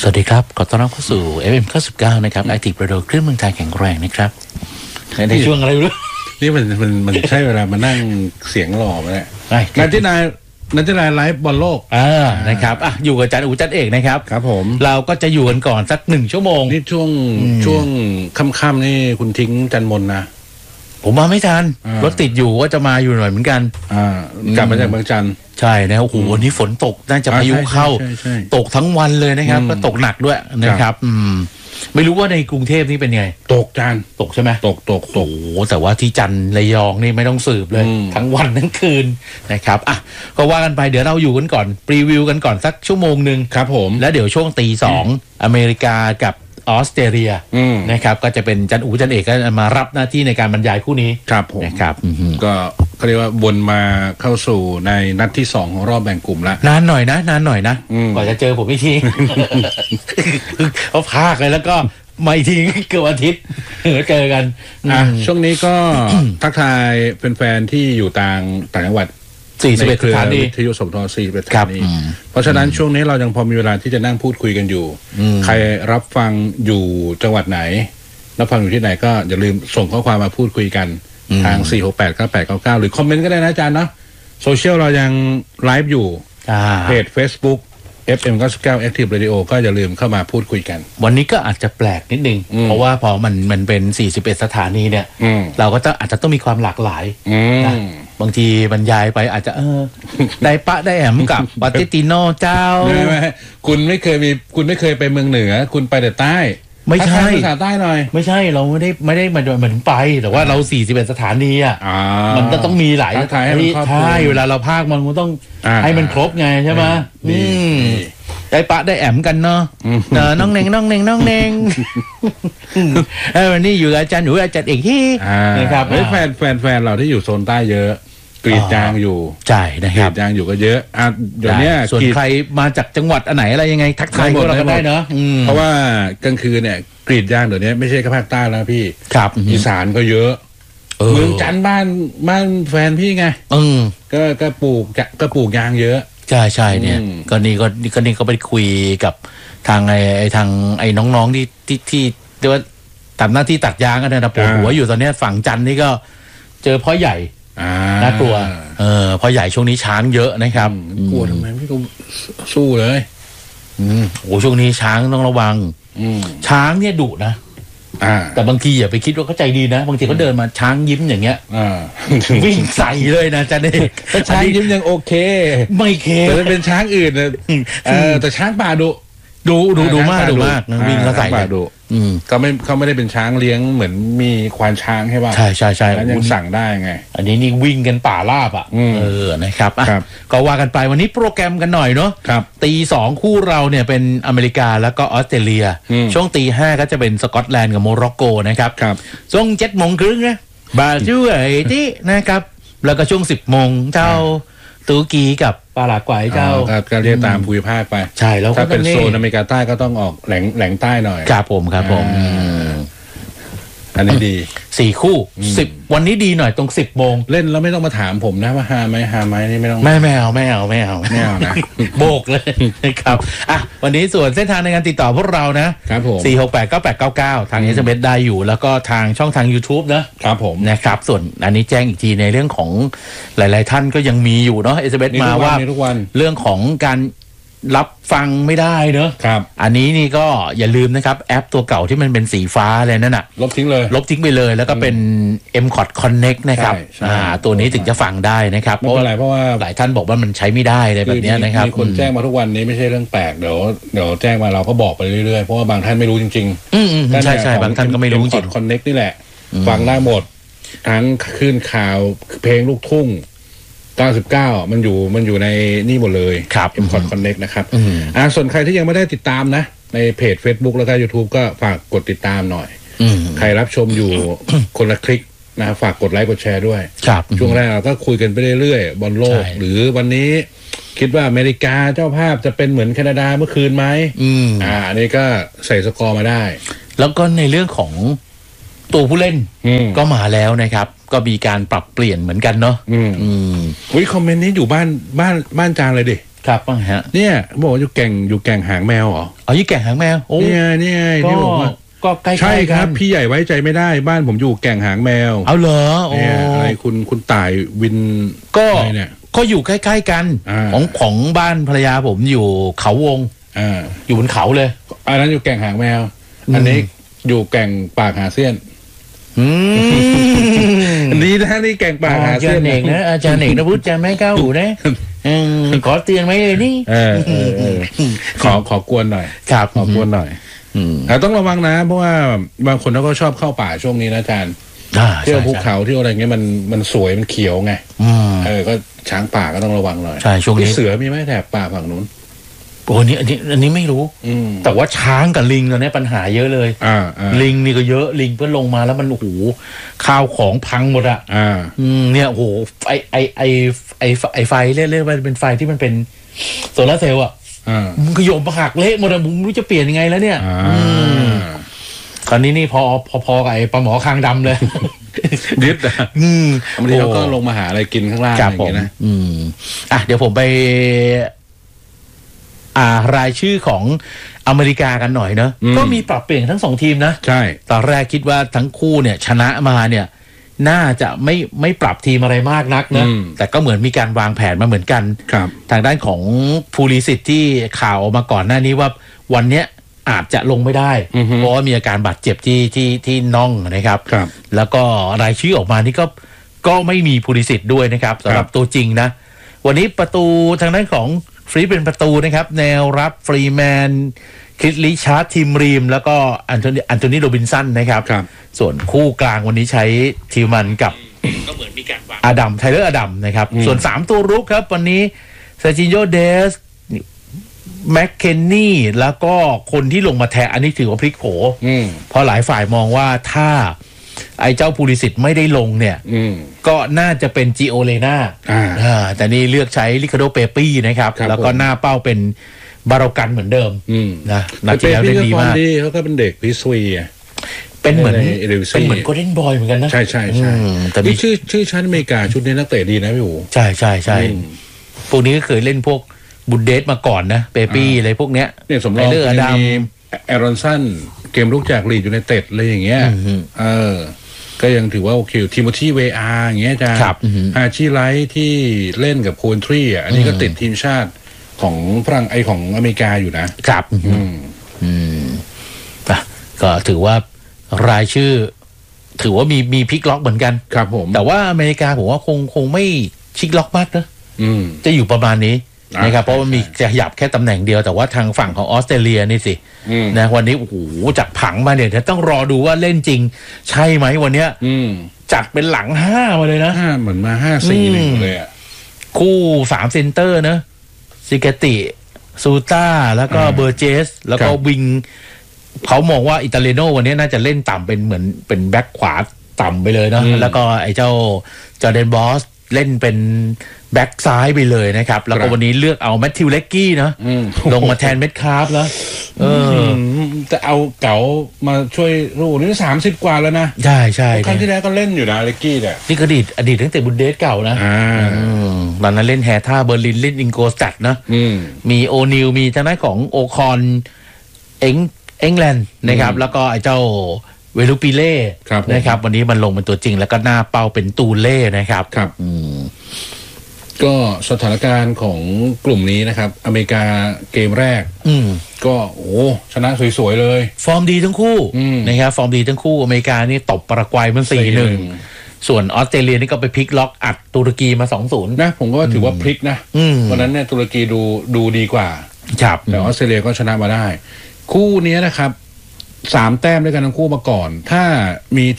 สวัสดีครับขอต้อนรับเข้าสู่ FM 99นะครับ Active Radio คลื่นเมืองไทยแข็งแรงนะครับในช่วงอะไรรู้นี่มันใช่เวลามานั่งเสียงหล่อมาเนี่ยนันทินายไลฟ์บอลโลกนะครับอยู่กับอาจารย์อู๋จันเอกนะครับครับผมเราก็จะอยู่กันก่อนสัก1 ชั่วโมงนี่ช่วงค่ำๆนี่คุณทิ้งจันมนนะผมมาไม่ทันรถติดอยู่ว่าจะมาอยู่หน่อยเหมือนกันกลับมาจากบางจันใช่นะโอ้โหวันนี้ฝนตกน่าจะพายุเข้าตกทั้งวันเลยนะครับก็ตกหนักด้วยนะครับไม่รู้ว่าในกรุงเทพนี่เป็นไงตกจานตกใช่ไหมตกโอ้โหแต่ว่าที่จันทร์ระยองนี่ไม่ต้องสืบเลยทั้งวันทั้งคืนนะครับก็ว่ากันไปเดี๋ยวเราอยู่กันก่อนรีวิวกันก่อนสักชั่วโมงนึงครับผมแล้วเดี๋ยวช่วงตี 2อเมริกากับออสเตรเลียนะครับก็จะเป็นจันอู๋จันเอกก็มารับหน้าที่ในการบรรยายคู่นี้ครับผมนะครับก็เขาเรียกว่าวนมาเข้าสู่ในนัดที่2ของรอบแบ่งกลุ่มแล้วนานหน่อยนะกว่าจะเจอผมอีกทีเขาพากเลยแล้วก็มาอีกทีเกือบอาทิตย์เจอกันช่วงนี้ก็ ทักทายแฟนๆที่อยู่ต่างจังหวัด 41 สถานีที่อยู่สมท41 สถานีเพราะฉะนั้นช่วงนี้เรายังพอมีเวลาที่จะนั่งพูดคุยกันอยู่ใครรับฟังอยู่จังหวัดไหนรับฟังอยู่ที่ไหนก็อย่าลืมส่งข้อความมาพูดคุยกันทาง4689899หรือคอมเมนต์ก็ได้นะอาจารย์เนาะโซเชียลเรายังไลฟ์อยู่เพจ Facebook FM 99 Active Radio ก็อย่าลืมเข้ามาพูดคุยกันวันนี้ก็อาจจะแปลกนิดนึงเพราะว่าพอมันเป็น41 สถานีเนี่ยเราก็อาจจะต้องมีความหลากหลายนะบางทีบรรยายไปอาจจะได้ปะได้แอมกับปาติติโนเจ้าไม่คุณไม่เคยไปเมืองเหนือคุณไปแต่ใต้ไม่ใช่ภาษาใต้หน่อยไม่ใช่เราไม่ได้มาเหมือนไปแต่ว่าเรา41 สถานีมันจะต้องมีหลายใช่เวลาเราพากมันก็ต้องให้มันครบไงใช่ไหมได้ปะได้แอมกันเนาะน้องเน่งวันนี้อยู่อาจารย์หนูอาจารย์เอกที่นะครับแฟนเราที่อยู่โซนใต้เยอะกรีดยางอยู่ใช่นะครับกรีดยางอยู่ก็เยอะเดี๋ยวนี้ส่วนใครมาจากจังหวัดอันไหนอะไรยังไงทักทายพวกเราได้เนาะเพราะว่ากลางคืนเนี่ยกรีดยางเดี๋ยวนี้ไม่ใช่แค่ภาคใต้แล้วพี่อีสานก็เยอะเมืองจันทร์บ้านแฟนพี่ไงก็ปลูกยางเยอะใช่เนี่ยก็นี่ก็ไปคุยกับทางไอ้น้องๆที่เรียกว่าทำหน้าที่ตัดยางกันนะปวดหัวอยู่ตอนนี้ฝั่งจันทร์นี่ก็เจอพ่อใหญ่น่ากลัวพ่อใหญ่ช่วงนี้ช้างเยอะนะครับกลัวทำไมไม่ต้องสู้เลยโอ้ช่วงนี้ช้างต้องระวังช้างเนี่ยดุนะแต่บางทีอย่าไปคิดว่าเขาใจดีนะบางทีเขาเดินมาช้างยิ้มอย่างเงี้ยวิ่งใส่เลยนะจ๊ะนี่ช้างยิ้มยังโอเคไม่เคแต่ถ้าเป็นช้างอื่นนะแต่ช้างป่าดูมากวิ่งแล้วใส่ดุเขาไม่ได้เป็นช้างเลี้ยงเหมือนมีควานช้างใช่ป่ะใช่แล้วยังสั่งได้ไงอันนี้นี่วิ่งกันป่าราบนะครับก็ว่ากันไปวันนี้โปรแกรมกันหน่อยเนาะตี 2คู่เราเนี่ยเป็นอเมริกาแล้วก็ออสเตรเลียช่วงตี 5ก็จะเป็นสกอตแลนด์กับโมร็อกโกนะครับช่วง7:30นะบราซิลที่นะครับแล้วก็ช่วง10 โมงเจ้าตุรกีกับปารากวัยเจ้าก็เรียกตามภูมิภาคไปใช่แล้วถ้าเป็นโซนอเมริกาใต้ก็ต้องออกแหลงใต้หน่อยครับผมอันนี้ดี 4 คู่10วันนี้ดีหน่อยตรง10 โมงเล่นแล้วไม่ต้องมาถามผมนะว่าหาไหมนี่ไม่ต้องไม่เอานะโบกเลยนะครับวันนี้ส่วนเส้นทางในการติดต่อพวกเรานะครับผม4689899ทาง SMS ได้อยู่แล้วก็ทางช่องทาง YouTube นะครับผมนะครับส่วนอันนี้แจ้งอีกทีในเรื่องของหลายๆท่านก็ยังมีอยู่เนาะ SMS มาว่าเรื่องของการรับฟังไม่ได้เนอะครับอันนี้นี่ก็อย่าลืมนะครับแอปตัวเก่าที่มันเป็นสีฟ้าเลยนั่นน่ะลบทิ้งไปเลยแล้วก็เป็น MCOT Connect นะครับตัวนี้ถึงจะฟังได้นะครับเพราะว่าหลายท่านบอกว่ามันใช้ไม่ได้เลยแบบนี้นะครับมีคนแจ้งมาทุกวันนี้ไม่ใช่เรื่องแปลกเดี๋ยวแจ้งมาเราก็บอกไปเรื่อยๆเพราะว่าบางท่านไม่รู้จริงๆใช่บางท่านก็ไม่รู้จริง MCOT Connect นี่แหละฟังได้หมดทั้งคลื่นข่าวเพลงลูกทุ่ง99มันอยู่ในนี่หมดเลยครับ MCOT Connect นะครับส่วนใครที่ยังไม่ได้ติดตามนะในเพจ Facebook แล้วก็ YouTube ก็ฝากกดติดตามหน่อยใครรับชมอยู่ คนละคลิกนะฝากกดไลค์กดแชร์ด้วยช่วงแรกเราก็คุยกันไปเรื่อยๆบอลโลกหรือวันนี้คิดว่าอเมริกาเจ้าภาพจะเป็นเหมือนแคนาดาเมื่อคืนไหมอันนี้ก็ใส่สกอร์มาได้แล้วก็ในเรื่องของตัวผู้เล่นก็มาแล้วนะครับก็มีการปรับเปลี่ยนเหมือนกันเนาะคอมเมนต์นี้อยู่บ้านจางเลยดิครับป่ะฮะเนี่ยบอกว่าอยู่แก่งหางแมวเหรออยู่แก่งหางแมวโอ้เนี่ยที่บอกว่าก็ใกล้ๆใช่ครับพี่ใหญ่ไว้ใจไม่ได้บ้านผมอยู่แก่งหางแมวเอาเหรอเนี่ยอะไรคุณต่ายวินก็อยู่ใกล้ๆกันของบ้านภรรยาผมอยู่เขาวงอยู่บนเขาเลยอันนั้นอยู่แก่งหางแมวอันนี้อยู่แก่งปากหาเสี้ยนนี่นะนี่แก่งปากหาเสี้ยนเองนะอาจารย์เอกนะพุทธจะไม่ก้าวหูนะขอเตือนไว้เลยนี่ขอกวนหน่อยครับขอกวนหน่อยแต่ต้องระวังนะเพราะว่าบางคนเขาก็ชอบเข้าป่าช่วงนี้นะอาจารย์เที่ยวภูเขาเที่ยวอะไรเงี้ยมันสวยมันเขียวไงก็ช้างป่าก็ต้องระวังหน่อยใช่ช่วงนี้เสือมีไหมแถบป่าฝั่งนู้นโอ้นี่อันนี้ไม่รู้แต่ว่าช้างกับลิงตอนนี้ปัญหาเยอะเลยลิงนี่ก็เยอะลิงเพื่อลงมาแล้วมันโอ้โหข้าวของพังหมดเนี่ยโอ้โหไอไฟเรียกว่าเป็นไฟที่มันเป็นโซลาร์เซลล์มันก็โยมหักเละหมดอะผมไม่รู้จะเปลี่ยนยังไงแล้วเนี่ยคราวนี้นี่พอกับไอ้ปลาหมอคางดำเลยดิบนะบางทีเขาก็ลงมาหาอะไรกินข้างล่างอย่างเงี้ยนะเดี๋ยวผมไปรายชื่อของอเมริกากันหน่อยเนอะก็มีปรับเปลี่ยนทั้งสองทีมนะใช่ตอนแรกคิดว่าทั้งคู่เนี่ยชนะมาเนี่ยน่าจะไม่ปรับทีมอะไรมากนักนะแต่ก็เหมือนมีการวางแผนมาเหมือนกันทางด้านของพูลิสิตที่ข่าวออกมาก่อนหน้านี้ว่าวันเนี้ยอาจจะลงไม่ได้เพราะว่ามีอาการบาดเจ็บที่น่องนะครับแล้วก็รายชื่อออกมานี่ก็ไม่มีพูลิสิตด้วยนะครับสำหรับตัวจริงนะวันนี้ประตูทางด้านของฟรีเป็นประตูนะครับแนวรับฟรีแมนคริสลิชาร์ดทีมรีมแล้วก็อันโทนีโรบินสันนะครับส่วนคู่กลางวันนี้ใช้ทิวมันกับก็เหมือนมีการวางไทเลอร์อดัมนะครับส่วน3ตัวรุกครับวันนี้เซอร์จิโญเดสแม็กเคนนี่แล้วก็คนที่ลงมาแทนอันนี้ถือว่าพลิกโผเพราะหลายฝ่ายมองว่าถ้าไอ้เจ้าพูลิสิตไม่ได้ลงเนี่ยก็น่าจะเป็นจิโอเลนาแต่นี่เลือกใช้ลิคาโดเปปี้นะครับแล้วก็หน้าเป้าเป็นบาโรกันเหมือนเดิมนะนักเตะได้ดีมากเขาก็เป็นเด็กพิสวีเป็นเหมือนโกลเด้นบอยเหมือนกันนะใช่ใช่ใช่แต่มีชื่อชั้นอเมริกาชุดนี้นักเตะดีนะพี่อู๋ใช่ใช่ใช่พวกนี้ก็เคยเล่นพวกบุนเดสมาก่อนนะเปปี้อะไรพวกเนี้ยเนี่ยสมรองมีแอรอนสันเกมลุกจากลีดยูไนเต็ดอะไรอย่างเงี้ยก็ยังถือว่าโอเคทิโมธีเวอาร์อย่างเงี้ยจ้าอาชีไลท์ที่เล่นกับโคนทรีอันนี้ก็ติดทีมชาติของฝรั่งของอเมริกาอยู่นะครับก็ถือว่ารายชื่อถือว่ามีพลิกล็อกเหมือนกันครับผมแต่ว่าอเมริกาผมว่าคงไม่ชิกล็อกมากนะจะอยู่ประมาณนี้นะครับเพราะว่ามีจะหยับแค่ตำแหน่งเดียวแต่ว่าทางฝั่งของออสเตรเลียนี่สินะวันนี้โอ้โหจากผังมาเนี่ยต้องรอดูว่าเล่นจริงใช่ไหมวันเนี้ยจัดเป็นหลัง5มาเลยนะเหมือนมา5-4เลยอ่ะคู่3เซนเตอร์นะซิกาติซูต้าแล้วก็เบอร์เจสแล้วก็วิงเขามองว่าอิตาเลโนวันนี้น่าจะเล่นต่ำเป็นเหมือนเป็นแบ็คขวาต่ำไปเลยนะแล้วก็ไอ้เจ้าจอร์แดนบอสเล่นเป็นแบ็กซ้ายไปเลยนะครับแล้วก็วันนี้เลือกเอาแมทธิวเล็กกี้นะลงมาแทนเม็ดคาร์ฟแล้วจะเอาเก๋ามาช่วยรูนี่30 กว่าแล้วนะใช่ใช่ครั้งที่แล้วก็เล่นอยู่นะเล็กกี้เนี่ยนี่ก็อดีตตั้งแต่บุนเดสเก่านะตอนนั้นเล่นแฮท่าเบอร์ลินเล่นอิงโกสตัดนะมีโอนิลมีทางด้านของโอคอนเอ็งแลนด์นะครับแล้วก็ไอ้เจ้าเวลูปิเล่นะครับวันนี้มันลงเป็นตัวจริงแล้วก็หน้าเป้าเป็นตูเล่นะครับก็สถานการณ์ของกลุ่มนี้นะครับอเมริกาเกมแรกก็ชนะสวยๆเลยฟอร์มดีทั้งคู่นะครับฟอร์มดีทั้งคู่อเมริกานี่ตบปารากวัยมัน 4-1 ส่วนออสเตรเลียนี่ก็ไปพลิกล็อกอัดตุรกีมา 2-0 นะผมก็ถือว่าพลิกนะวันนั้นเนี่ยตุรกีดูดีกว่าแต่ออสเตรเลียก็ชนะมาได้คู่นี้นะครับ3 แต้มด้วยกันทั้งคู่มาก่อนถ้ามี